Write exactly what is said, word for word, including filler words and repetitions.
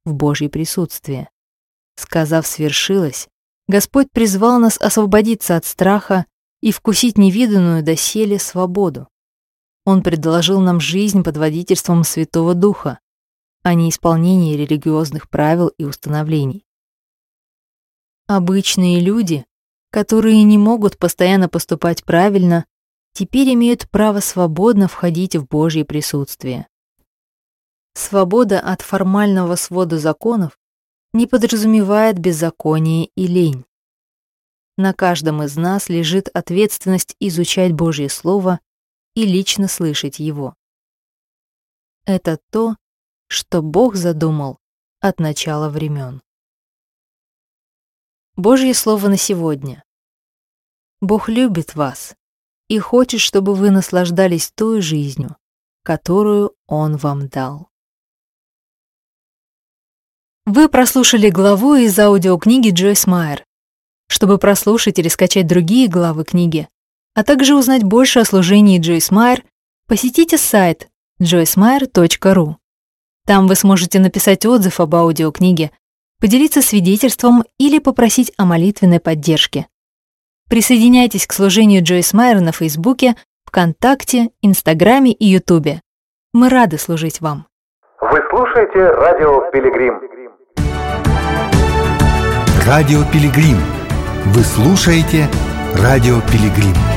в Божье присутствие. Сказав «свершилось», Господь призвал нас освободиться от страха и вкусить невиданную доселе свободу. Он предложил нам жизнь под водительством Святого Духа, а не исполнение религиозных правил и установлений. Обычные люди, которые не могут постоянно поступать правильно, теперь имеют право свободно входить в Божье присутствие. Свобода от формального свода законов не подразумевает беззаконие и лень. На каждом из нас лежит ответственность изучать Божье Слово и лично слышать его. Это то, что Бог задумал от начала времен. Божье Слово на сегодня. Бог любит вас и хочет, чтобы вы наслаждались той жизнью, которую Он вам дал. Вы прослушали главу из аудиокниги Джойс Майер. Чтобы прослушать или скачать другие главы книги, а также узнать больше о служении Джойс Майер, посетите сайт джойс майер точка ру. Там вы сможете написать отзыв об аудиокниге, поделиться свидетельством или попросить о молитвенной поддержке. Присоединяйтесь к служению Джойс Майер на Фейсбуке, ВКонтакте, Инстаграме и Ютубе. Мы рады служить вам. Вы слушаете Радио Пилигрим. Радио Пилигрим. Вы слушаете Радио Пилигрим.